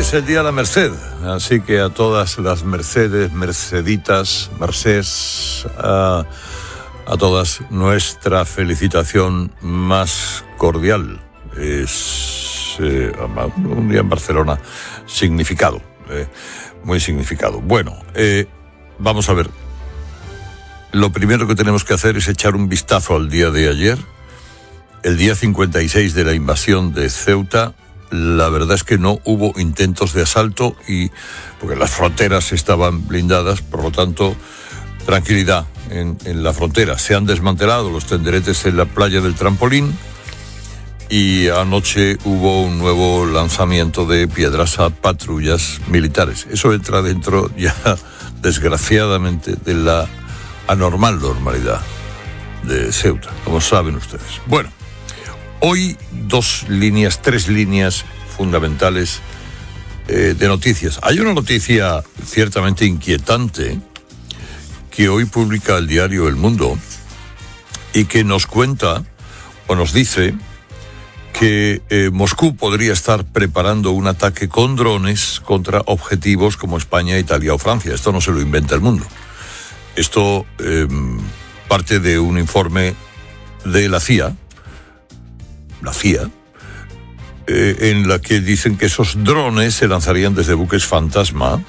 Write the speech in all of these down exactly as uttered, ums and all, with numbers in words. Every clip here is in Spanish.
Es el día de la Merced, así que a todas las Mercedes, Merceditas, Mercés, a, a todas nuestra felicitación más cordial. Es eh, un día en Barcelona significado, eh, muy significado. Bueno, eh, vamos a ver. Lo primero que tenemos que hacer es echar un vistazo al día de ayer, el día cincuenta y seis de la invasión de Ceuta. La verdad es que no hubo intentos de asalto, y porque las fronteras estaban blindadas, por lo tanto, tranquilidad en, en la frontera. Se han desmantelado los tenderetes en la playa del Trampolín, y anoche hubo un nuevo lanzamiento de piedras a patrullas militares. Eso entra dentro ya, desgraciadamente, de la anormal normalidad de Ceuta, como saben ustedes. Bueno, hoy dos líneas, tres líneas fundamentales eh, de noticias. Hay una noticia ciertamente inquietante que hoy publica el diario El Mundo y que nos cuenta o nos dice que eh, Moscú podría estar preparando un ataque con drones contra objetivos como España, Italia o Francia. Esto no se lo inventa El Mundo. Esto eh, parte de un informe de la C I A, la C I A, eh, en la que dicen que esos drones se lanzarían desde buques fantasma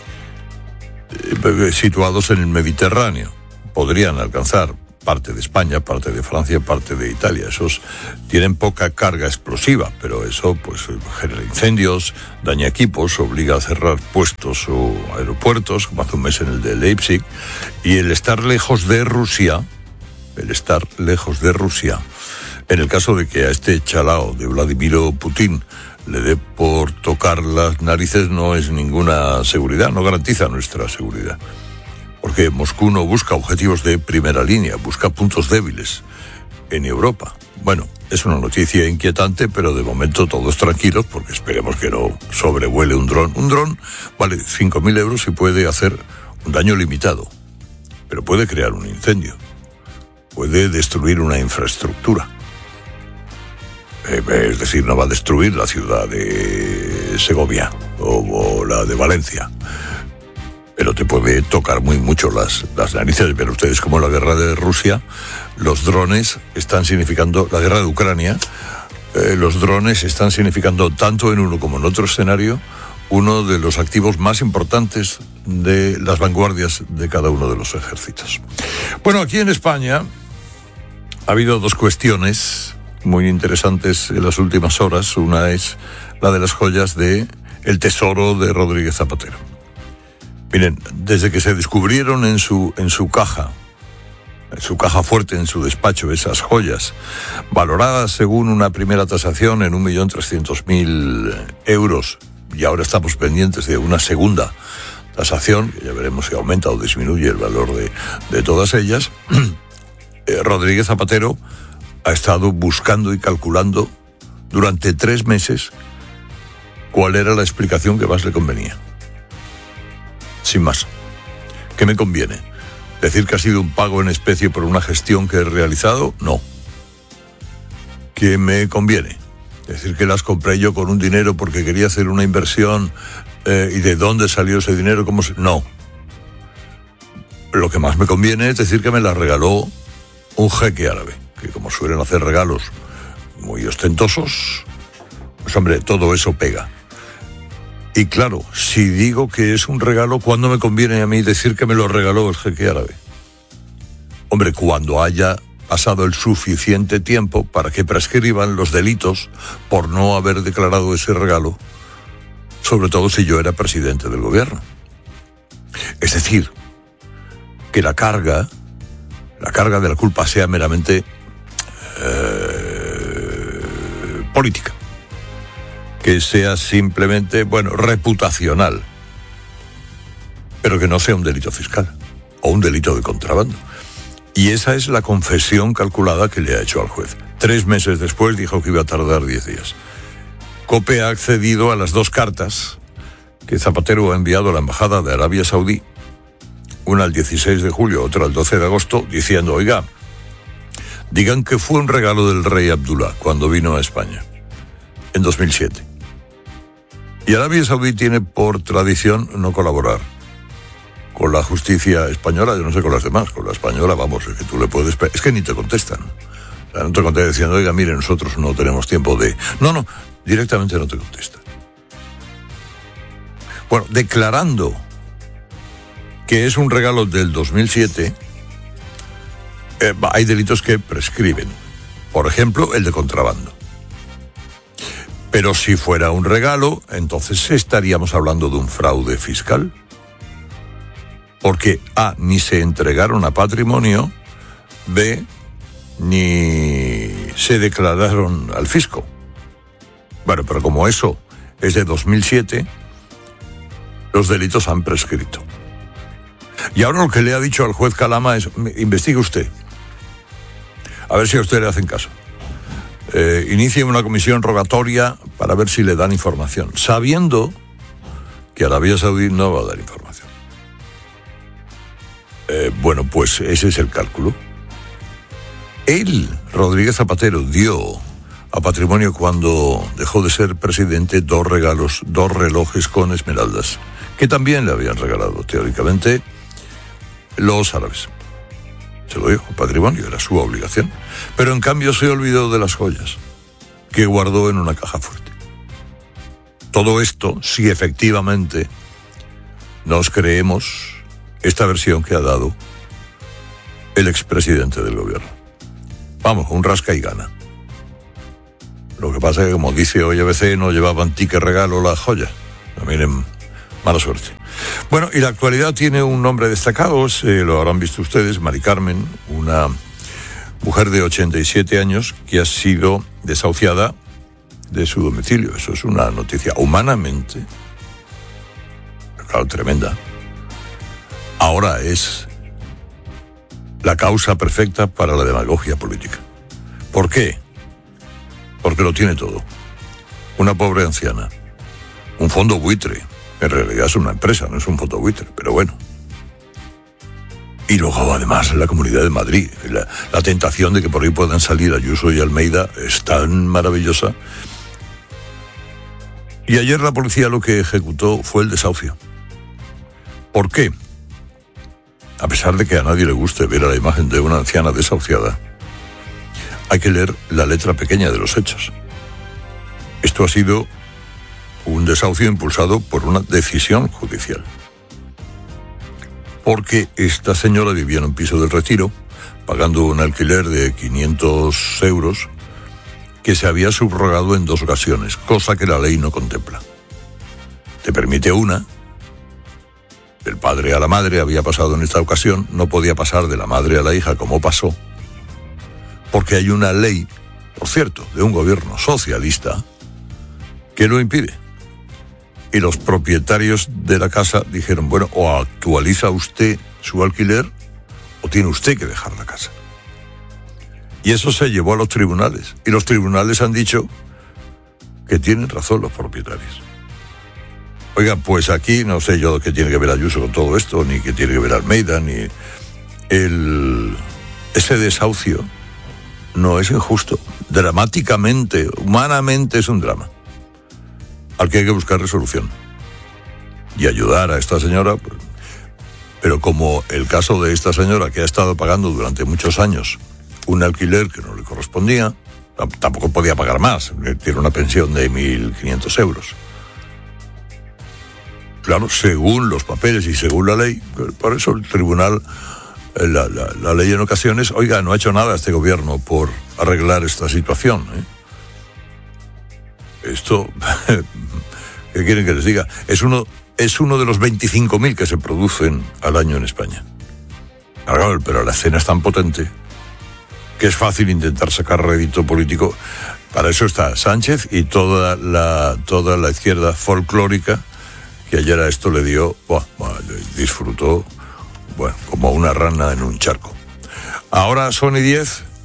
eh, situados en el Mediterráneo. Podrían alcanzar parte de España, parte de Francia, parte de Italia. Esos tienen poca carga explosiva, pero eso pues genera incendios, daña equipos, obliga a cerrar puestos o aeropuertos, como hace un mes en el de Leipzig. Y el estar lejos de Rusia, el estar lejos de Rusia, en el caso de que a este chalao de Vladimir Putin le dé por tocar las narices, no es ninguna seguridad, no garantiza nuestra seguridad. Porque Moscú no busca objetivos de primera línea, busca puntos débiles en Europa. Bueno, es una noticia inquietante, pero de momento todos tranquilos, porque esperemos que no sobrevuele un dron. Un dron vale cinco mil euros y puede hacer un daño limitado, pero puede crear un incendio, puede destruir una infraestructura. Es decir, no va a destruir la ciudad de Segovia o, o la de Valencia, pero te puede tocar muy mucho las, las narices. Pero ustedes, como la guerra de Rusia, los drones están significando, la guerra de Ucrania, eh, los drones están significando, tanto en uno como en otro escenario, uno de los activos más importantes de las vanguardias de cada uno de los ejércitos. Bueno, aquí en España ha habido dos cuestiones muy interesantes en las últimas horas. Una es la de las joyas de el tesoro de Rodríguez Zapatero. Miren, desde que se descubrieron en su, en su caja, en su caja fuerte, en su despacho, esas joyas, valoradas según una primera tasación en un millón trescientos mil euros, y ahora estamos pendientes de una segunda tasación, que ya veremos si aumenta o disminuye el valor de, de todas ellas, eh, Rodríguez Zapatero ha estado buscando y calculando durante tres meses cuál era la explicación que más le convenía. Sin más. ¿Qué me conviene? ¿Decir que ha sido un pago en especie por una gestión que he realizado? No. ¿Qué me conviene? ¿Decir que las compré yo con un dinero porque quería hacer una inversión eh, y de dónde salió ese dinero? ¿Cómo se...? No. Lo que más me conviene es decir que me las regaló un jeque árabe, que como suelen hacer regalos muy ostentosos, pues hombre, todo eso pega. Y claro, si digo que es un regalo, ¿cuándo me conviene a mí decir que me lo regaló el jeque árabe? Hombre, cuando haya pasado el suficiente tiempo para que prescriban los delitos por no haber declarado ese regalo, sobre todo si yo era presidente del gobierno. Es decir, que la carga, la carga de la culpa sea meramente eh, política. Que sea simplemente, bueno, reputacional, pero que no sea un delito fiscal o un delito de contrabando. Y esa es la confesión calculada que le ha hecho al juez. Tres meses después dijo que iba a tardar diez días. COPE ha accedido a las dos cartas que Zapatero ha enviado a la Embajada de Arabia Saudí, una el dieciséis de julio, otra el doce de agosto, diciendo, oiga, digan que fue un regalo del rey Abdullah cuando vino a España, en dos mil siete. Y Arabia Saudí tiene por tradición no colaborar con la justicia española, yo no sé con las demás, con la española, vamos, es que tú le puedes... Es que ni te contestan. O sea, no te contestan diciendo, oiga, mire, nosotros no tenemos tiempo de... No, no, directamente no te contestan. Bueno, declarando que es un regalo del dos mil siete, eh, hay delitos que prescriben. Por ejemplo, el de contrabando. Pero si fuera un regalo, entonces estaríamos hablando de un fraude fiscal. Porque A, ni se entregaron a patrimonio, B, ni se declararon al fisco. Bueno, pero como eso es de dos mil siete, los delitos han prescrito. Y ahora lo que le ha dicho al juez Calama es, investigue usted, a ver si a usted le hacen caso. Eh, inicie una comisión rogatoria para ver si le dan información, sabiendo que Arabia Saudí no va a dar información. Eh, bueno, pues ese es el cálculo. Él, Rodríguez Zapatero, dio a patrimonio cuando dejó de ser presidente dos regalos, dos relojes con esmeraldas, que también le habían regalado, teóricamente, los árabes. Se lo dio a patrimonio, era su obligación. Pero en cambio se olvidó de las joyas, que guardó en una caja fuerte. Todo esto, si efectivamente nos creemos esta versión que ha dado el expresidente del gobierno. Vamos, un rasca y gana. Lo que pasa es que, como dice hoy A B C, no llevaban ticket regalo las joyas. Miren, mala suerte. Bueno, y la actualidad tiene un nombre destacado, eh, lo habrán visto ustedes, Mari Carmen, una mujer de ochenta y siete años que ha sido desahuciada de su domicilio. Eso es una noticia humanamente, claro, tremenda. Ahora es la causa perfecta para la demagogia política. ¿Por qué? Porque lo tiene todo. Una pobre anciana, un fondo buitre, en realidad es una empresa, no es un fondo buitre, pero bueno. Y luego, además, la Comunidad de Madrid, la, la tentación de que por ahí puedan salir Ayuso y Almeida es tan maravillosa. Y ayer la policía lo que ejecutó fue el desahucio. ¿Por qué? A pesar de que a nadie le guste ver a la imagen de una anciana desahuciada, hay que leer la letra pequeña de los hechos. Esto ha sido un desahucio impulsado por una decisión judicial. Porque esta señora vivía en un piso del Retiro, pagando un alquiler de quinientos euros, que se había subrogado en dos ocasiones, cosa que la ley no contempla. Te permite una. El padre a la madre había pasado en esta ocasión, no podía pasar de la madre a la hija como pasó, porque hay una ley, por cierto, de un gobierno socialista, que lo impide. Y los propietarios de la casa dijeron, bueno, o actualiza usted su alquiler, o tiene usted que dejar la casa. Y eso se llevó a los tribunales, y los tribunales han dicho que tienen razón los propietarios. Oiga, pues aquí no sé yo qué tiene que ver Ayuso con todo esto, ni qué tiene que ver Almeida, ni el ese desahucio no es injusto. Dramáticamente, humanamente es un drama al que hay que buscar resolución y ayudar a esta señora. Pero como el caso de esta señora que ha estado pagando durante muchos años un alquiler que no le correspondía, tampoco podía pagar más, tiene una pensión de mil quinientos euros. Claro, según los papeles y según la ley, por eso el tribunal, la, la, la ley en ocasiones, oiga, no ha hecho nada este gobierno por arreglar esta situación, ¿eh? Esto, ¿qué quieren que les diga? Es uno, es uno de los veinticinco mil que se producen al año en España. Claro, pero la escena es tan potente que es fácil intentar sacar rédito político. Para eso está Sánchez y toda la, toda la izquierda folclórica, que ayer a esto le dio, buah, buah, disfrutó, bueno, como una rana en un charco. Ahora son y diez,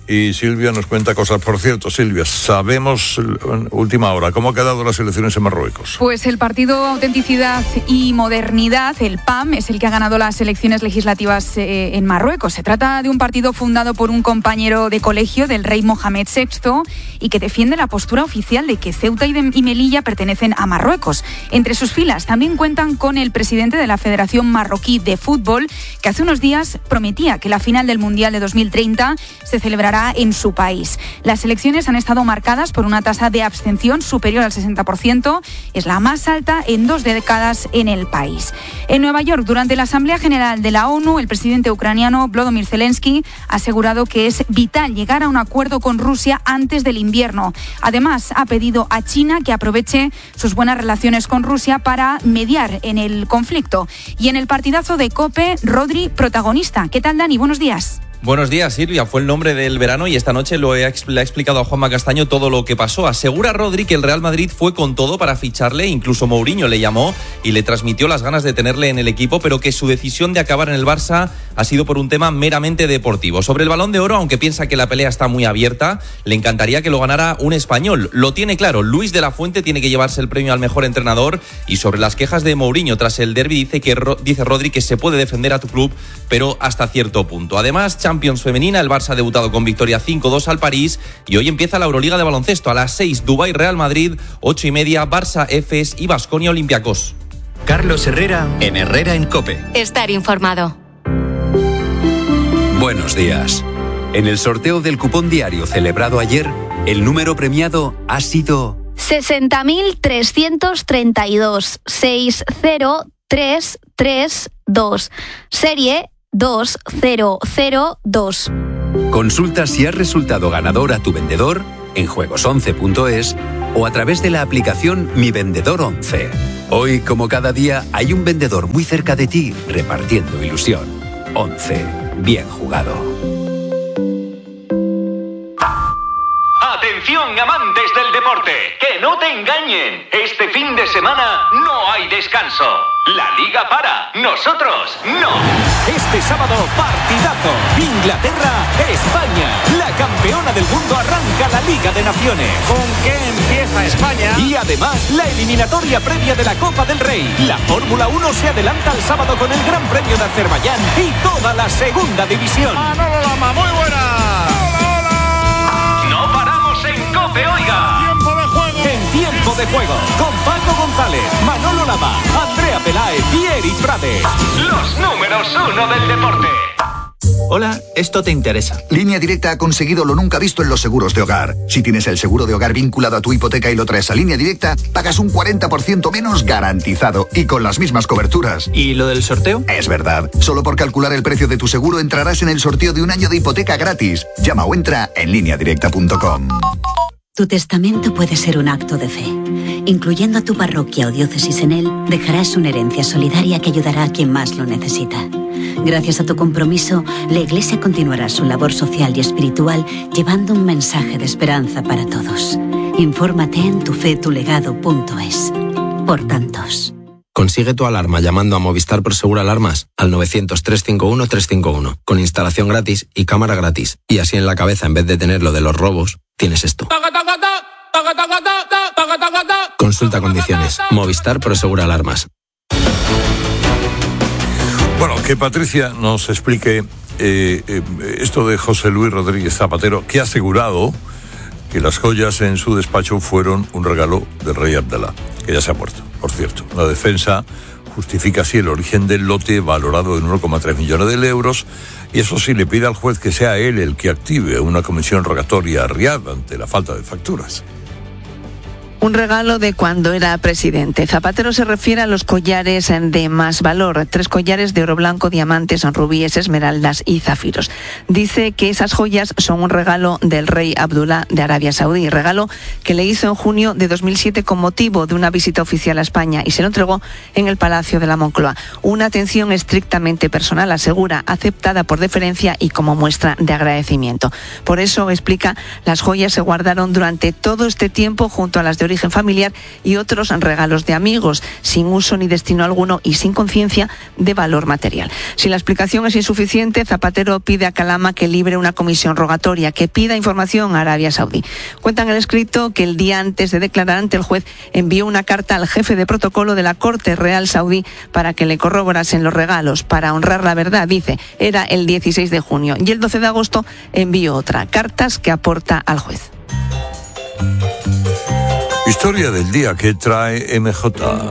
y Silvia nos cuenta cosas. Por cierto, Silvia, sabemos, última hora, ¿cómo han quedado las elecciones en Marruecos? Pues el Partido Autenticidad y Modernidad, el P A M, es el que ha ganado las elecciones legislativas eh, en Marruecos. Se trata de un partido fundado por un compañero de colegio del rey Mohamed sexto y que defiende la postura oficial de que Ceuta y, de, y Melilla pertenecen a Marruecos. Entre sus filas también cuentan con el presidente de la Federación Marroquí de Fútbol, que hace unos días prometía que la final del Mundial de dos mil treinta se celebrará en su país. Las elecciones han estado marcadas por una tasa de abstención superior al sesenta por ciento, es la más alta en dos décadas en el país. En Nueva York, durante la Asamblea General de la ONU, el presidente ucraniano Volodymyr Zelensky ha asegurado que es vital llegar a un acuerdo con Rusia antes del invierno. Además, ha pedido a China que aproveche sus buenas relaciones con Rusia para mediar en el conflicto. Y en el partidazo de COPE, Rodri protagonista. ¿Qué tal, Dani? Buenos días. Buenos días, Silvia. Fue el nombre del verano y esta noche lo he, le ha explicado a Juanma Castaño todo lo que pasó. Asegura Rodri que el Real Madrid fue con todo para ficharle, incluso Mourinho le llamó y le transmitió las ganas de tenerle en el equipo, pero que su decisión de acabar en el Barça ha sido por un tema meramente deportivo. Sobre el Balón de Oro, aunque piensa que la pelea está muy abierta, le encantaría que lo ganara un español. Lo tiene claro, Luis de la Fuente tiene que llevarse el premio al mejor entrenador. Y sobre las quejas de Mourinho tras el derbi, dice que dice Rodri que se puede defender a tu club, pero hasta cierto punto. Además, Champions femenina, el Barça ha debutado con victoria cinco dos al París y hoy empieza la Euroliga de baloncesto. A las seis, Dubái Real Madrid, ocho y media, Barça Efes y Baskonia Olympiacos. Carlos Herrera en Herrera en COPE. Estar informado. Buenos días. En el sorteo del cupón diario celebrado ayer, el número premiado ha sido sesenta mil trescientos treinta y dos, seis cero tres tres dos. Serie dos cero cero dos. Consulta si has resultado ganador a tu vendedor en juegos once punto es o a través de la aplicación Mi Vendedor once. Hoy, como cada día, hay un vendedor muy cerca de ti repartiendo ilusión. once. Bien jugado. Atención, amantes del deporte, que no te engañen. Este fin de semana no hay descanso. La liga para, nosotros no. Este sábado, partidazo. Inglaterra, España. La campeona del mundo arranca la Liga de Naciones. ¿Con qué empieza España? Y además, la eliminatoria previa de la Copa del Rey. La Fórmula uno se adelanta al sábado con el Gran Premio de Azerbaiyán y toda la segunda división. Manolo Lama, muy buena. ¡COPE, oiga! ¡Tiempo de juego! En Tiempo de Juego, con Paco González, Manolo Lama, Andrea Peláez, Pieri Prades. Los números uno del deporte. Hola, esto te interesa. Línea Directa ha conseguido lo nunca visto en los seguros de hogar. Si tienes el seguro de hogar vinculado a tu hipoteca y lo traes a Línea Directa, pagas un cuarenta por ciento menos garantizado y con las mismas coberturas. ¿Y lo del sorteo? Es verdad. Solo por calcular el precio de tu seguro entrarás en el sorteo de un año de hipoteca gratis. Llama o entra en línea directa punto com. Tu testamento puede ser un acto de fe. Incluyendo a tu parroquia o diócesis en él, dejarás una herencia solidaria que ayudará a quien más lo necesita. Gracias a tu compromiso, la Iglesia continuará su labor social y espiritual llevando un mensaje de esperanza para todos. Infórmate en tufetulegado punto es. Por tantos. Consigue tu alarma llamando a Movistar Prosegur Alarmas al novecientos, trescientos cincuenta y uno, trescientos cincuenta y uno, con instalación gratis y cámara gratis. Y así en la cabeza, en vez de tener lo de los robos, tienes esto. Consulta condiciones. Movistar Prosegur Alarmas. Bueno, que Patricia nos explique eh, eh, esto de José Luis Rodríguez Zapatero, que ha asegurado que las joyas en su despacho fueron un regalo del rey Abdalá, que ya se ha muerto, por cierto. La defensa justifica así el origen del lote valorado en uno coma tres millones de euros, y eso sí le pide al juez que sea él el que active una comisión rogatoria a Riad ante la falta de facturas. Un regalo de cuando era presidente. Zapatero se refiere a los collares de más valor, tres collares de oro blanco, diamantes, rubíes, esmeraldas y zafiros. Dice que esas joyas son un regalo del rey Abdullah de Arabia Saudí, regalo que le hizo en junio de dos mil siete con motivo de una visita oficial a España y se lo entregó en el Palacio de la Moncloa. Una atención estrictamente personal, asegura, aceptada por deferencia y como muestra de agradecimiento. Por eso, explica, las joyas se guardaron durante todo este tiempo junto a las de origen familiar y otros regalos de amigos, sin uso ni destino alguno y sin conciencia de valor material. Si la explicación es insuficiente, Zapatero pide a Calama que libre una comisión rogatoria, que pida información a Arabia Saudí. Cuentan en el escrito que el día antes de declarar ante el juez envió una carta al jefe de protocolo de la Corte Real Saudí para que le corroborasen los regalos. Para honrar la verdad, dice, era el dieciséis de junio y el doce de agosto envió otra, cartas que aporta al juez. Historia del día que trae M J.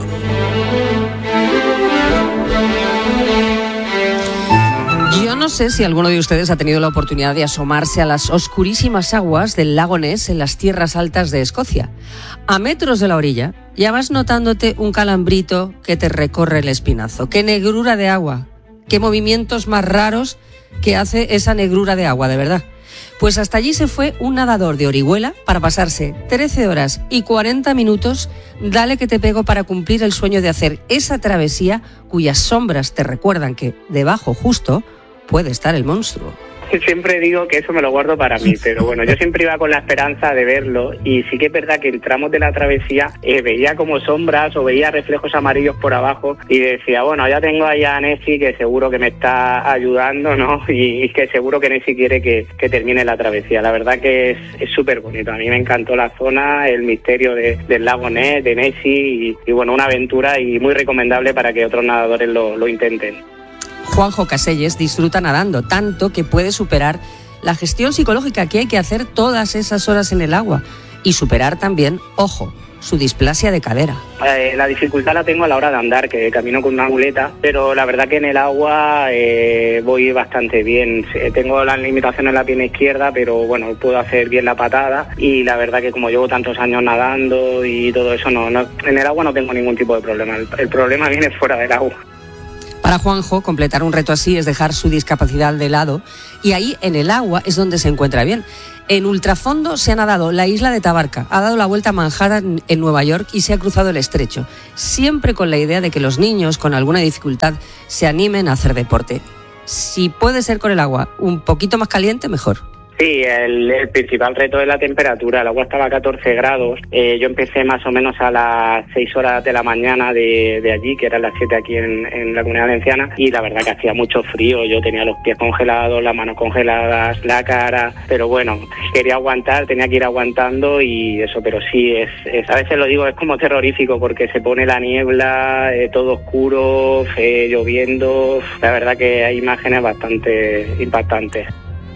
Yo no sé si alguno de ustedes ha tenido la oportunidad de asomarse a las oscurísimas aguas del lago Ness en las tierras altas de Escocia. A metros de la orilla ya vas notándote un calambrito que te recorre el espinazo. ¡Qué negrura de agua! ¡Qué movimientos más raros que hace esa negrura de agua, de verdad! Pues hasta allí se fue un nadador de Orihuela para pasarse trece horas y cuarenta minutos, dale que te pego, para cumplir el sueño de hacer esa travesía cuyas sombras te recuerdan que debajo justo puede estar el monstruo. Siempre digo que eso me lo guardo para mí, pero bueno, yo siempre iba con la esperanza de verlo y sí que es verdad que en tramos de la travesía eh, veía como sombras o veía reflejos amarillos por abajo y decía, bueno, ya tengo ahí a Nessie que seguro que me está ayudando, ¿no? Y, y que seguro que Nessie quiere que, que termine la travesía. La verdad que es súper bonito, a mí me encantó la zona, el misterio de, del lago Ness, de Nessie y, y bueno, una aventura y muy recomendable para que otros nadadores lo, lo intenten. Juanjo Caselles disfruta nadando tanto que puede superar la gestión psicológica que hay que hacer todas esas horas en el agua y superar también, ojo, su displasia de cadera. Eh, la dificultad la tengo a la hora de andar, que camino con una muleta, pero la verdad que en el agua eh, voy bastante bien. Tengo las limitaciones en la pierna izquierda, pero bueno, puedo hacer bien la patada y la verdad que como llevo tantos años nadando y todo eso, no, no en el agua no tengo ningún tipo de problema. El, el problema viene fuera del agua. Para Juanjo, completar un reto así es dejar su discapacidad de lado y ahí en el agua es donde se encuentra bien. En ultrafondo se ha nadado la isla de Tabarca, ha dado la vuelta a Manhattan en Nueva York y se ha cruzado el estrecho, siempre con la idea de que los niños con alguna dificultad se animen a hacer deporte. Si puede ser con el agua un poquito más caliente, mejor. Sí, el, el principal reto es la temperatura. El agua estaba a catorce grados. Eh, yo empecé más o menos a las seis horas de la mañana de, de allí, que eran las siete aquí en, en la Comunidad Valenciana, y la verdad que hacía mucho frío. Yo tenía los pies congelados, las manos congeladas, la cara, pero bueno, quería aguantar, tenía que ir aguantando y eso, pero sí, es, es a veces lo digo, es como terrorífico porque se pone la niebla, eh, todo oscuro, eh, lloviendo. La verdad que hay imágenes bastante impactantes.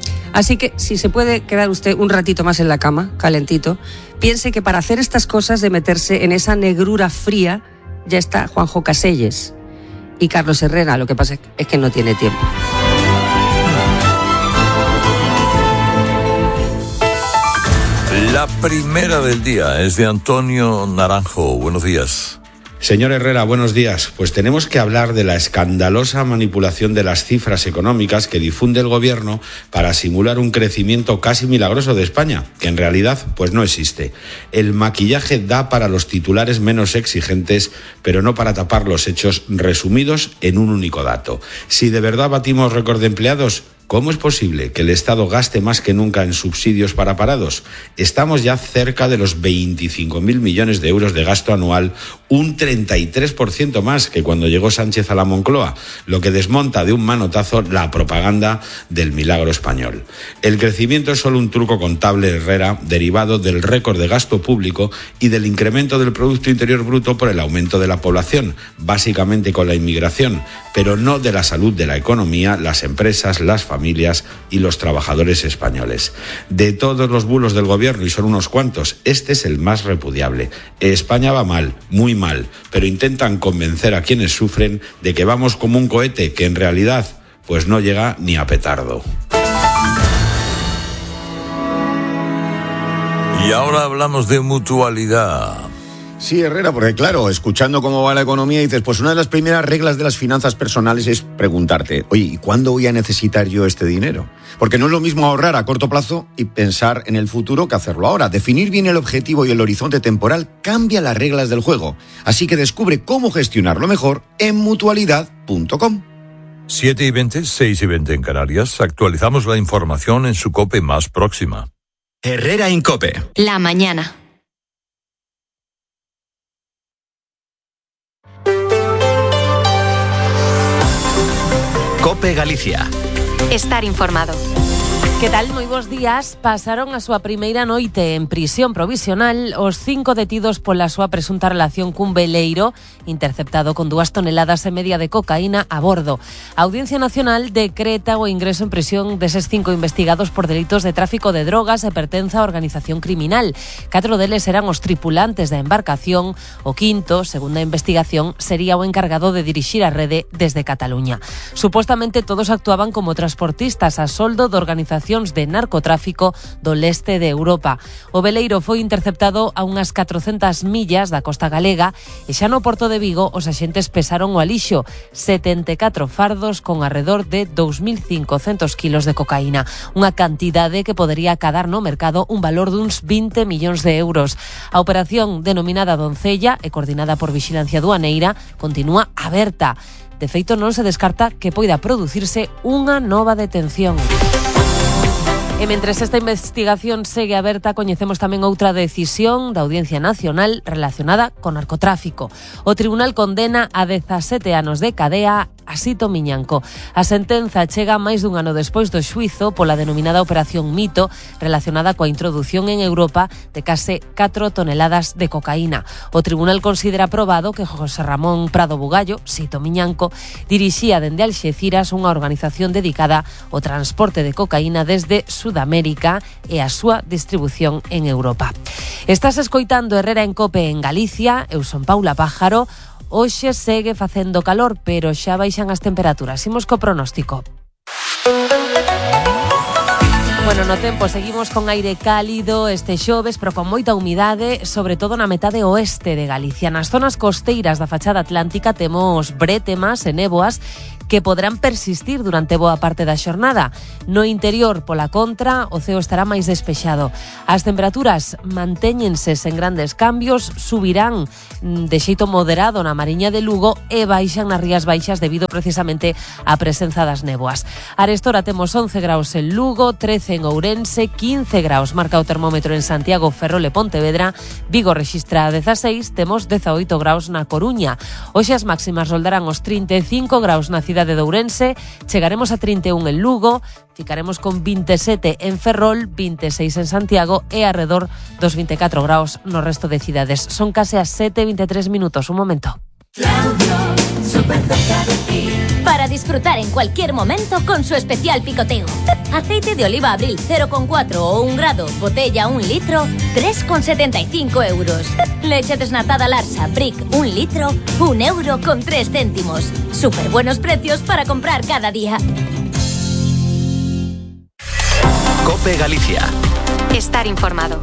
Así que si se puede quedar usted un ratito más en la cama, calentito, piense que para hacer estas cosas de meterse en esa negrura fría ya está Juanjo Caselles y Carlos Herrera, lo que pasa es que no tiene tiempo. La primera del día es de Antonio Naranjo. Buenos días. Señor Herrera, buenos días. Pues tenemos que hablar de la escandalosa manipulación de las cifras económicas que difunde el gobierno para simular un crecimiento casi milagroso de España, que en realidad pues no existe. El maquillaje da para los titulares menos exigentes, pero no para tapar los hechos resumidos en un único dato. Si de verdad batimos récord de empleados, ¿cómo es posible que el Estado gaste más que nunca en subsidios para parados? Estamos ya cerca de los veinticinco mil millones de euros de gasto anual, un treinta y tres por ciento más que cuando llegó Sánchez a la Moncloa, lo que desmonta de un manotazo la propaganda del milagro español. El crecimiento es solo un truco contable, Herrera, derivado del récord de gasto público y del incremento del Producto Interior Bruto por el aumento de la población, básicamente con la inmigración, pero no de la salud de la economía, las empresas, las familias, familias y los trabajadores españoles. De todos los bulos del gobierno, y son unos cuantos, este es el más repudiable. España va mal, muy mal, pero intentan convencer a quienes sufren de que vamos como un cohete que en realidad pues no llega ni a petardo. Y ahora hablamos de mutualidad. Sí, Herrera, porque claro, escuchando cómo va la economía, dices, pues una de las primeras reglas de las finanzas personales es preguntarte, oye, ¿y cuándo voy a necesitar yo este dinero? Porque no es lo mismo ahorrar a corto plazo y pensar en el futuro que hacerlo ahora. Definir bien el objetivo y el horizonte temporal cambia las reglas del juego. Así que descubre cómo gestionarlo mejor en mutualidad punto com. siete y veinte, seis y veinte en Canarias. Actualizamos la información en su COPE más próxima. Herrera en COPE. La mañana. COPE Galicia. Estar informado. Que tal? Moi bons días. Pasaron a súa primeira noite en prisión provisional os cinco detidos pola súa presunta relación cun veleiro interceptado con dúas toneladas e media de cocaína a bordo. A Audiencia Nacional decreta o ingreso en prisión deses cinco investigados por delitos de tráfico de drogas e pertenza a organización criminal. Catro deles eran os tripulantes da embarcación. O quinto, segundo a investigación, sería o encargado de dirixir a rede desde Cataluña. Supostamente todos actuaban como transportistas a soldo de organización de narcotráfico do leste de Europa. O veleiro foi interceptado a unhas catrocentas millas da costa galega e xa no porto de Vigo os axentes pesaron o alixo, setenta e catro fardos con arredor de dous mil cincocentos kilos de cocaína, unha cantidade que podería acadar no mercado un valor duns vinte millóns de euros. A operación denominada Doncella e coordinada por Vixilancia Aduaneira continúa aberta. De feito, non se descarta que poida producirse unha nova detención. E mentres esta investigación segue aberta, coñecemos tamén outra decisión da Audiencia Nacional relacionada con narcotráfico. O tribunal condena a dezasete anos de cadea a Sito Miñanco. A sentenza chega máis dun ano despois do xuizo pola denominada Operación Mito, relacionada coa introdución en Europa de case catro toneladas de cocaína. O tribunal considera probado que José Ramón Prado Bugallo, Sito Miñanco, dirixía dende Alxeciras unha organización dedicada ao transporte de cocaína desde Sudamérica e a súa distribución en Europa. Estás escoitando Herrera en Cope en Galicia. Eu son Paula Pájaro. Hoxe segue facendo calor, pero xa baixan as temperaturas. Imos co pronóstico. Bueno, no tempo seguimos con aire cálido este xoves, pero con moita humidade, sobre todo na metade oeste de Galicia. Nas zonas costeiras da fachada atlántica temos brétemas e néboas que poderán persistir durante boa parte da xornada. No interior, pola contra, o ceo estará máis despexado. As temperaturas mantéñense sen grandes cambios, subirán de xeito moderado na Mariña de Lugo e baixan nas Rías Baixas debido precisamente á presenza das néboas. Arestora temos once graus en Lugo, trece en Ourense, quince graus marca o termómetro en Santiago, Ferrol e Pontevedra, Vigo rexistra dezaseis, temos dezaoito graus na Coruña. Hoxe as máximas roldarán os trinta e cinco graus na cidade de Ourense, chegaremos a trinta e un en Lugo, ficaremos con vinte e sete en Ferrol, vinte e seis en Santiago e arredor dos vinte e catro graus no resto de cidades. Son case as sete e vinte e tres minutos. Un momento. Para disfrutar en cualquier momento con su especial picoteo. Aceite de oliva Abril cero coma cuatro o un grado, botella un litro, tres coma setenta y cinco euros. Leche desnatada Larsa, Brick un litro, un euro con tres céntimos. Súper buenos precios para comprar cada día. COPE Galicia. Estar informado.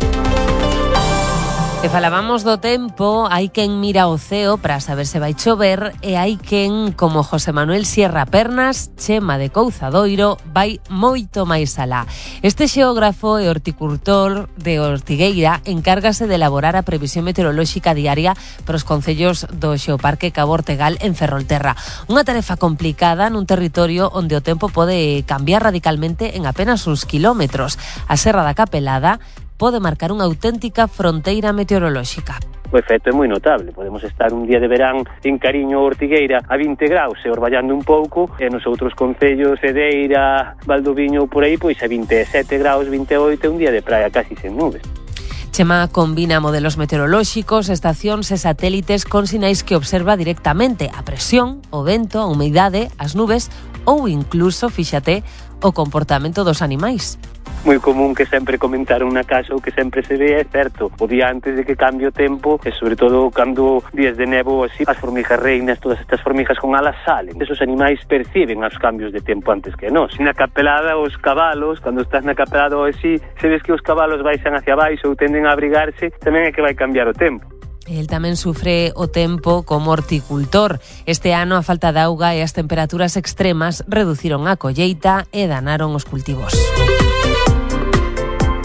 E falábamos do tempo, hai quen mira o ceo para saber se vai chover e hai quen, como José Manuel Sierra Pernas, Chema de Couzadoiro, vai moito máis alá. Este xeógrafo e horticultor de Ortigueira encárgase de elaborar a previsión meteorolóxica diaria para os concellos do Xeoparque Cabo Ortegal en Ferrolterra. Unha tarefa complicada nun territorio onde o tempo pode cambiar radicalmente en apenas uns kilómetros. A Serra da Capelada pode marcar unha auténtica fronteira meteorolóxica. O efecto é moi notable. Podemos estar un día de verán en Cariño ou Ortigueira a vinte graus e orballando un pouco, e nos outros concellos, Cedeira, Valdoviño ou por aí, pois a vinte e sete graus, vinte e oito, un día de praia casi sen nubes. Chema combina modelos meteorolóxicos, estacións e satélites con sinais que observa directamente: a presión, o vento, a humidade, as nubes ou incluso, fíxate, o comportamento dos animais. Moi común que sempre comentaron na casa o que sempre se ve é certo. O día antes de que cambie o tempo, e sobre todo cando días de nevo así, as formigas reinas, todas estas formigas con alas salen. Esos animais perciben os cambios de tempo antes que nós. Na capelada, os cabalos, cando estás na capelada ou así, se ves que os cabalos baixan hacia baixo ou tenden a abrigarse, tamén é que vai cambiar o tempo. El tamén sufre o tempo como horticultor. Este ano a falta de auga e as temperaturas extremas reduciron a colleita e danaron os cultivos.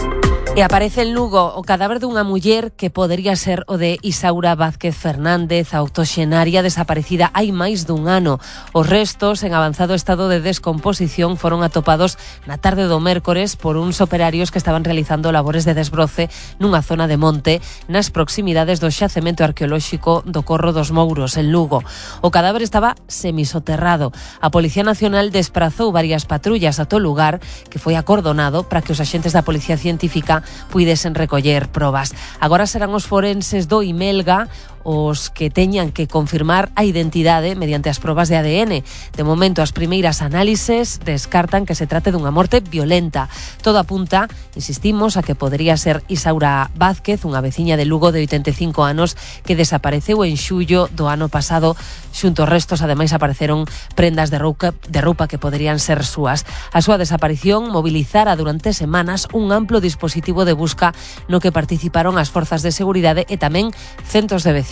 E aparece en Lugo o cadáver dunha muller que podería ser o de Isaura Vázquez Fernández, a octoxenaria desaparecida hai máis dun ano. Os restos, en avanzado estado de descomposición, foron atopados na tarde do mércores por uns operarios que estaban realizando labores de desbroce nunha zona de monte nas proximidades do xacemento arqueolóxico do Corro dos Mouros, en Lugo. O cadáver estaba semisoterrado. A Policía Nacional desprazou varias patrullas a todo lugar, que foi acordonado para que os axentes da Policía Científica puidesen recoller probas. Agora serán os forenses do Imelga os que teñan que confirmar a identidade mediante as probas de A D N. De momento, as primeiras análises descartan que se trate dunha morte violenta. Todo apunta, insistimos, a que podría ser Isaura Vázquez, unha veciña de Lugo de oitenta e cinco anos que desapareceu en xullo do ano pasado. Xunto aos restos, ademais, apareceron prendas de roupa, de roupa que poderían ser súas. A súa desaparición mobilizara durante semanas un amplo dispositivo de busca no que participaron as forzas de seguridade e tamén centos de veciños.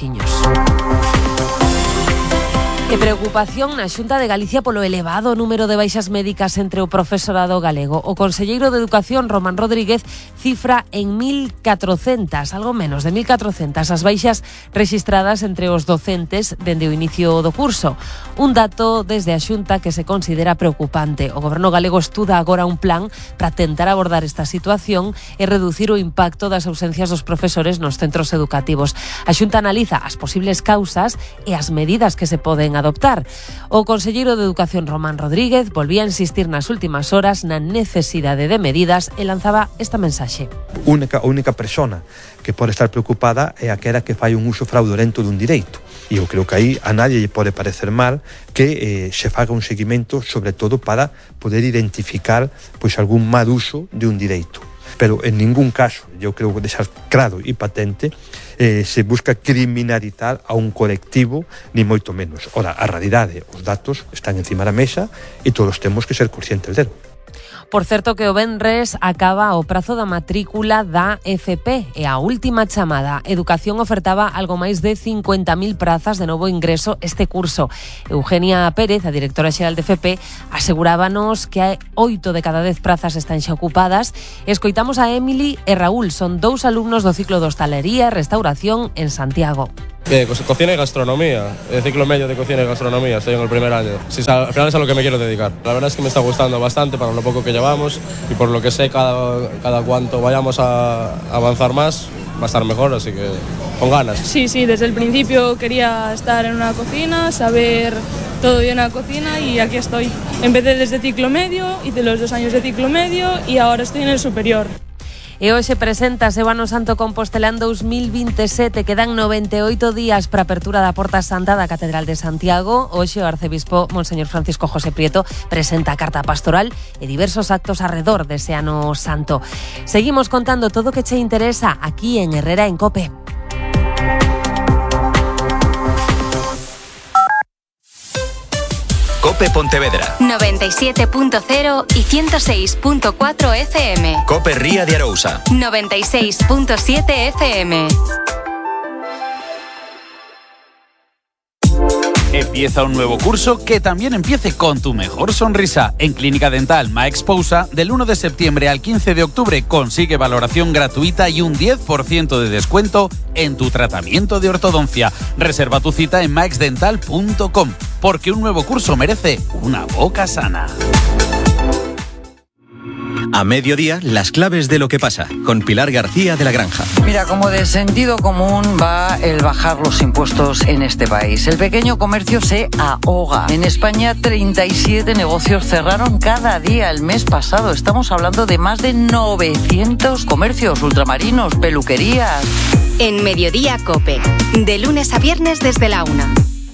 E preocupación na Xunta de Galicia polo elevado número de baixas médicas entre o profesorado galego. O conselleiro de Educación, Román Rodríguez, cifra en mil catrocentas, algo menos de mil catrocentas, as baixas rexistradas entre os docentes dende o inicio do curso. Un dato desde a Xunta que se considera preocupante. O Goberno galego estuda agora un plan para tentar abordar esta situación e reducir o impacto das ausencias dos profesores nos centros educativos. A Xunta analiza as posibles causas e as medidas que se poden adoptar. O conselleiro de Educación, Román Rodríguez, volvía a insistir nas últimas horas na necesidade de medidas e lanzaba esta mensaxe. Única, única persona que pode estar preocupada é aquela que fai un uso fraudulento dun direito. E eu creo que aí a nadie lle pode parecer mal que eh, se faga un seguimento, sobre todo para poder identificar pois algún mal uso de un direito. Pero en ningún caso, eu creo que deixar claro e patente, eh, se busca criminalizar a un colectivo, ni moito menos. Ora, a realidade, os datos están encima da mesa e todos temos que ser conscientes dele. Por certo que o venres acaba o prazo da matrícula da F P e a última chamada. Educación ofertaba algo máis de cincuenta mil prazas de novo ingreso este curso. Eugenia Pérez, a directora xeral de F P, asegurábanos que hai oito de cada dez prazas están xa ocupadas. Escoitamos a Emily e Raúl, son dous alumnos do ciclo de hostalería e restauración en Santiago. Eh, cocina y gastronomía, el ciclo medio de cocina y gastronomía, estoy en el primer año. Sí, al final es a lo que me quiero dedicar. La verdad es que me está gustando bastante para lo poco que llevamos y por lo que sé, cada, cada cuanto vayamos a avanzar más, va a estar mejor, así que con ganas. Sí, sí, desde el principio quería estar en una cocina, saber todo de una cocina y aquí estoy. Empecé desde ciclo medio, hice los dos años de ciclo medio y ahora estoy en el superior. E hoxe presentase o Ano Santo Compostelán dos mil veintisiete, quedan noventa e oito días para a apertura da Porta Santa da Catedral de Santiago. Hoxe o arcebispo Monseñor Francisco José Prieto presenta a carta pastoral e diversos actos arredor dese Ano Santo. Seguimos contando todo o que che interesa aquí en Herrera en Cope. Cope Pontevedra noventa y siete punto cero y ciento seis punto cuatro F M. Cope Ría de Arousa noventa y seis punto siete F M. Empieza un nuevo curso que también empiece con tu mejor sonrisa. En Clínica Dental Max Pousa, del uno de septiembre al quince de octubre, consigue valoración gratuita y un diez por ciento de descuento en tu tratamiento de ortodoncia. Reserva tu cita en max dental punto com, porque un nuevo curso merece una boca sana. A mediodía, las claves de lo que pasa, con Pilar García de la Granja. Mira, como de sentido común va el bajar los impuestos en este país. El pequeño comercio se ahoga. En España, treinta y siete negocios cerraron cada día el mes pasado. Estamos hablando de más de novecientos comercios, ultramarinos, peluquerías. En Mediodía Cope, de lunes a viernes desde la una.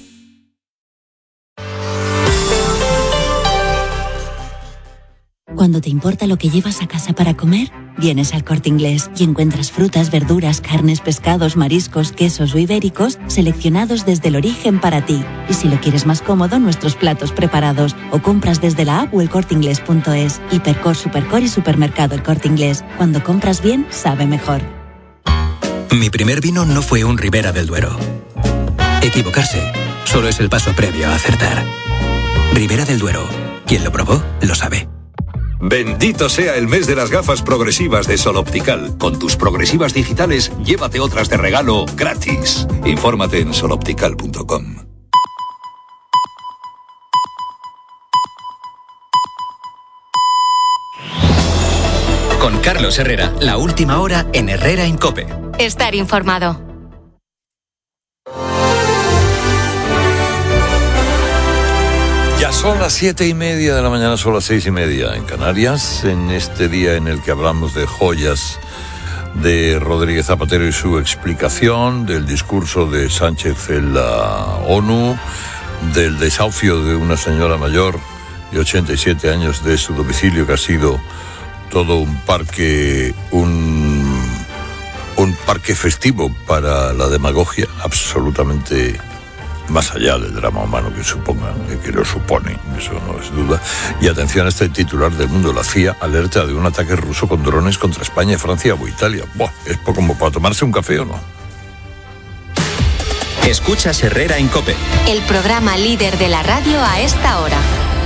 Cuando te importa lo que llevas a casa para comer, vienes al Corte Inglés y encuentras frutas, verduras, carnes, pescados, mariscos, quesos o ibéricos seleccionados desde el origen para ti. Y si lo quieres más cómodo, nuestros platos preparados o compras desde la app o el corte inglés punto es. Hipercor, Supercor y Supermercado El Corte Inglés. Cuando compras bien, sabe mejor. Mi primer vino no fue un Ribera del Duero. Equivocarse solo es el paso previo a acertar. Ribera del Duero. Quien lo probó, lo sabe. Bendito sea el mes de las gafas progresivas de Sol Optical. Con tus progresivas digitales, llévate otras de regalo gratis. Infórmate en sol optical punto com. Con Carlos Herrera, la última hora en Herrera en COPE. Estar informado. Ya son las siete y media de la mañana, son las seis y media en Canarias, en este día en el que hablamos de joyas de Rodríguez Zapatero y su explicación, del discurso de Sánchez en la ONU, del desahucio de una señora mayor de ochenta y siete años de su domicilio, que ha sido todo un parque, un, un parque festivo para la demagogia, absolutamente más allá del drama humano que suponga, que lo supone, eso no es duda. Y atención a este titular del Mundo: la C I A alerta de un ataque ruso con drones contra España, Francia o Italia. Buah, es poco como para tomarse un café, ¿o no? Escuchas Herrera en COPE. El programa líder de la radio a esta hora.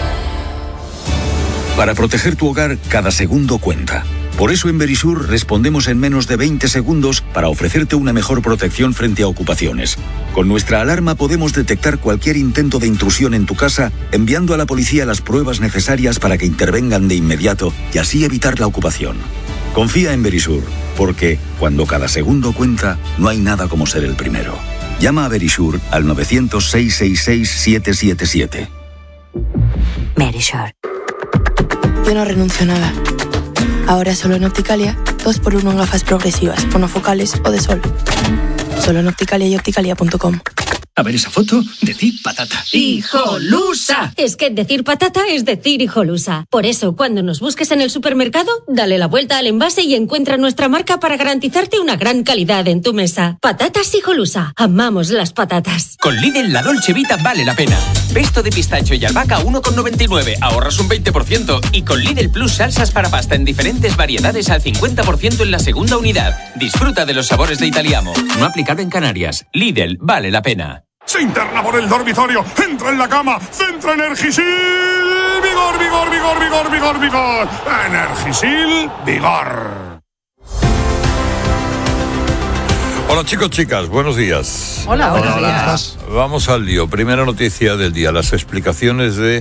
Para proteger tu hogar, cada segundo cuenta. Por eso en Verisur respondemos en menos de veinte segundos para ofrecerte una mejor protección frente a ocupaciones. Con nuestra alarma podemos detectar cualquier intento de intrusión en tu casa, enviando a la policía las pruebas necesarias para que intervengan de inmediato y así evitar la ocupación. Confía en Verisur, porque cuando cada segundo cuenta, no hay nada como ser el primero. Llama a Verisur al nueve cero cero, seis seis seis, siete siete siete. Verisur. Yo no renuncio a nada. Ahora solo en Opticalia, dos por uno en gafas progresivas, monofocales o de sol. Solo en Opticalia y opticalia punto com. A ver esa foto, decir patata. ¡Hijolusa! Es que decir patata es decir hijolusa. Por eso, cuando nos busques en el supermercado, dale la vuelta al envase y encuentra nuestra marca para garantizarte una gran calidad en tu mesa. Patatas hijolusa. Amamos las patatas. Con Lidl, la Dolce Vita vale la pena. Pesto de pistacho y albahaca uno con noventa y nueve, ahorras un veinte por ciento. Y con Lidl Plus salsas para pasta en diferentes variedades al cincuenta por ciento en la segunda unidad. Disfruta de los sabores de Italiamo. No aplicado en Canarias. Lidl, vale la pena. Se interna por el dormitorio, entra en la cama, centra Energisil, vigor, vigor, vigor, vigor, vigor, vigor, Energisil, vigor. Hola chicos, chicas, buenos días. Hola, buenos días. Vamos al lío. Primera noticia del día, las explicaciones de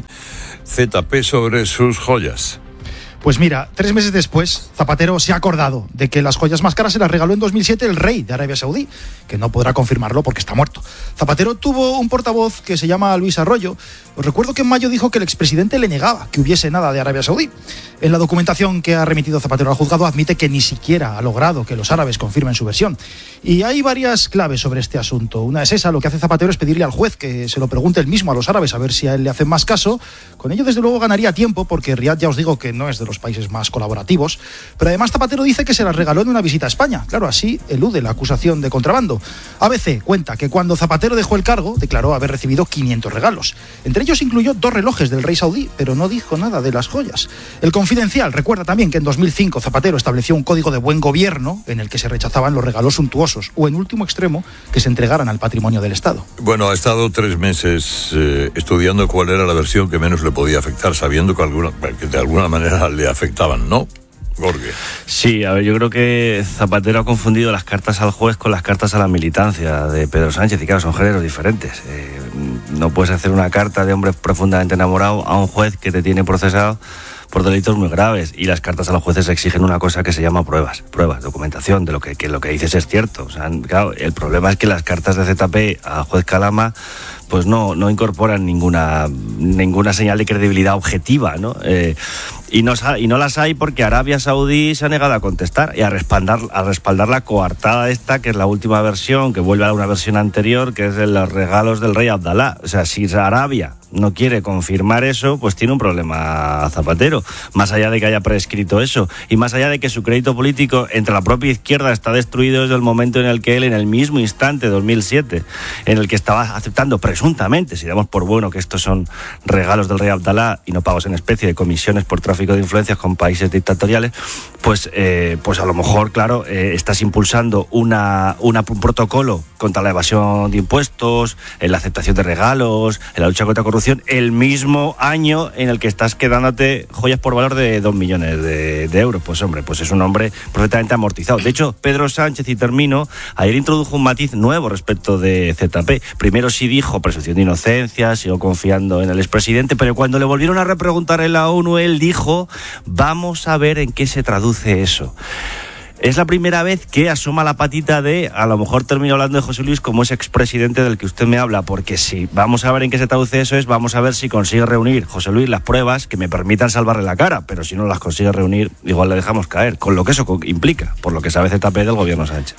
Z P sobre sus joyas. Pues mira, tres meses después, Zapatero se ha acordado de que las joyas más caras se las regaló en dos mil siete el rey de Arabia Saudí, que no podrá confirmarlo porque está muerto. Zapatero tuvo un portavoz que se llama Luis Arroyo. Os recuerdo que en mayo dijo que el expresidente le negaba que hubiese nada de Arabia Saudí. En la documentación que ha remitido Zapatero al juzgado admite que ni siquiera ha logrado que los árabes confirmen su versión. Y hay varias claves sobre este asunto. Una es esa: lo que hace Zapatero es pedirle al juez que se lo pregunte él mismo a los árabes a ver si a él le hacen más caso. Con ello, desde luego, ganaría tiempo, porque Riad, ya os digo que no es de los países más colaborativos. Pero además Zapatero dice que se las regaló en una visita a España. Claro, así elude la acusación de contrabando. A B C cuenta que cuando Zapatero dejó el cargo, declaró haber recibido quinientos regalos. Entre ellos incluyó dos relojes del rey saudí, pero no dijo nada de las joyas. El Confidencial recuerda también que en dos mil cinco Zapatero estableció un código de buen gobierno en el que se rechazaban los regalos suntuosos o, en último extremo, que se entregaran al patrimonio del Estado. Bueno, ha estado tres meses eh, estudiando cuál era la versión que menos le podía afectar, sabiendo que, alguna, que de alguna manera le afectaban, ¿no? Jorge. Sí, a ver, yo creo que Zapatero ha confundido las cartas al juez con las cartas a la militancia de Pedro Sánchez, y claro, son géneros diferentes. Eh, no puedes hacer una carta de hombre profundamente enamorado a un juez que te tiene procesado por delitos muy graves, y las cartas a los jueces exigen una cosa que se llama pruebas, pruebas, documentación de lo que, que lo que dices es cierto. O sea, claro, el problema es que las cartas de Z P a juez Calama pues no, no incorporan ninguna, ninguna señal de credibilidad objetiva, ¿no? Eh, y no y no las hay porque Arabia Saudí se ha negado a contestar y a respaldar, a respaldar la coartada esta, que es la última versión, que vuelve a una versión anterior, que es de los regalos del rey Abdalá. O sea, si Arabia no quiere confirmar eso, pues tiene un problema Zapatero, más allá de que haya prescrito eso, y más allá de que su crédito político entre la propia izquierda está destruido desde el momento en el que él, en el mismo instante, dos mil siete, en el que estaba aceptando presuntamente, si damos por bueno que estos son regalos del rey Abdalá y no pagos en especie de comisiones por tráfico de influencias con países dictatoriales, pues, eh, pues a lo mejor, claro, eh, estás impulsando una, una, un protocolo contra la evasión de impuestos, en la aceptación de regalos, en la lucha contra la corrupción, restitución el mismo año en el que estás quedándote joyas por valor de dos millones de, de euros. Pues hombre, pues es un hombre perfectamente amortizado. De hecho, Pedro Sánchez, y termino, ayer introdujo un matiz nuevo respecto de Z P. Primero sí dijo presunción de inocencia, siguió confiando en el expresidente, pero cuando le volvieron a repreguntar en la ONU, él dijo, vamos a ver en qué se traduce eso. Es la primera vez que asoma la patita de, a lo mejor termino hablando de José Luis como ese expresidente del que usted me habla, porque si vamos a ver en qué se traduce eso es, vamos a ver si consigue reunir, José Luis, las pruebas que me permitan salvarle la cara, pero si no las consigue reunir, igual le dejamos caer, con lo que eso implica, por lo que sabe Z P del gobierno Sánchez.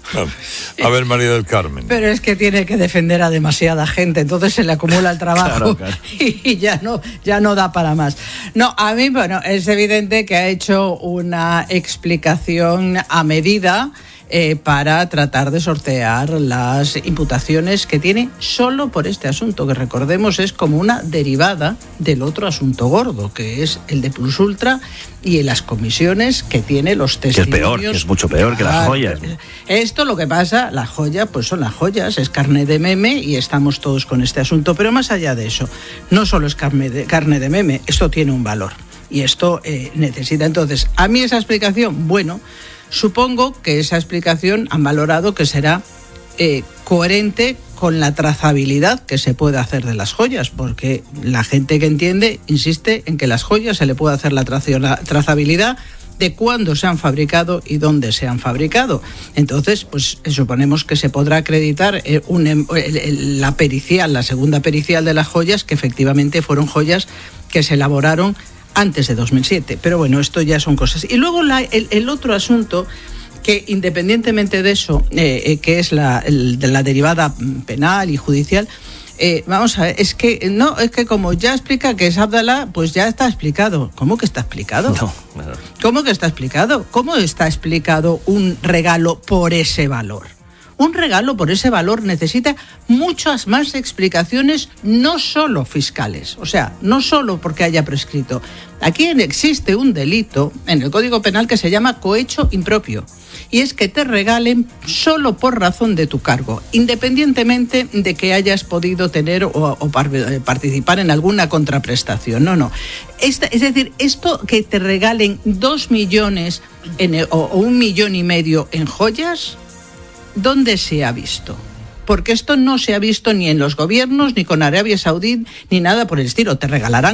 A ver, María del Carmen. Pero es que tiene que defender a demasiada gente, entonces se le acumula el trabajo. Claro, claro. Y ya no, ya no da para más. No, a mí, bueno, es evidente que ha hecho una explicación a medida eh, para tratar de sortear las imputaciones que tiene solo por este asunto, que recordemos es como una derivada del otro asunto gordo, que es el de Plus Ultra y en las comisiones que tiene los testimonios. Que es peor, que es mucho peor que las joyas. Esto lo que pasa, las joyas, pues son las joyas, es carne de meme y estamos todos con este asunto. Pero más allá de eso, no solo es carne de, carne de meme, esto tiene un valor. Y esto eh, necesita, entonces, a mí esa explicación, bueno, supongo que esa explicación han valorado que será eh, coherente con la trazabilidad que se puede hacer de las joyas, porque la gente que entiende insiste en que las joyas se le puede hacer la trazabilidad de cuándo se han fabricado y dónde se han fabricado. Entonces, pues suponemos que se podrá acreditar eh, un, la pericial, la segunda pericial de las joyas, que efectivamente fueron joyas que se elaboraron antes de dos mil siete. Pero bueno, esto ya son cosas. Y luego la, el, el otro asunto, que independientemente de eso, eh, eh, que es la, el, de la derivada penal y judicial, eh, vamos a ver, es que no, es que como ya explica que es Abdalá, pues ya está explicado. ¿Cómo que está explicado? No, no. ¿Cómo que está explicado? ¿Cómo está explicado un regalo por ese valor? Un regalo por ese valor necesita muchas más explicaciones, no solo fiscales, o sea, no solo porque haya prescrito. Aquí existe un delito en el Código Penal que se llama cohecho impropio, y es que te regalen solo por razón de tu cargo, independientemente de que hayas podido tener o, o participar en alguna contraprestación. No, no. Esta, es decir, esto que te regalen dos millones en el, o, o un millón y medio en joyas, ¿dónde se ha visto? Porque esto no se ha visto ni en los gobiernos, ni con Arabia Saudí, ni nada por el estilo. Te regalarán